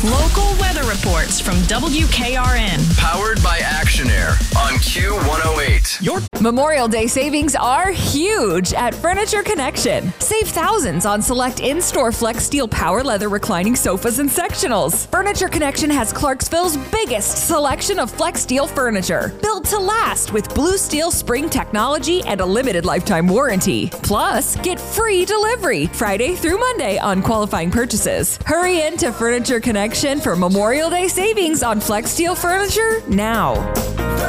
Local weather reports from WKRN. Powered by Action Air on Q108. Memorial Day savings are huge at Furniture Connection. Save thousands on select in-store Flex Steel Power Leather reclining sofas and sectionals. Furniture Connection has Clarksville's biggest selection of Flex Steel furniture, built to last with Blue Steel spring technology and a limited lifetime warranty. Plus, get free delivery Friday through Monday on qualifying purchases. Hurry into Furniture Connection for Memorial Day savings on Flex Steel furniture now.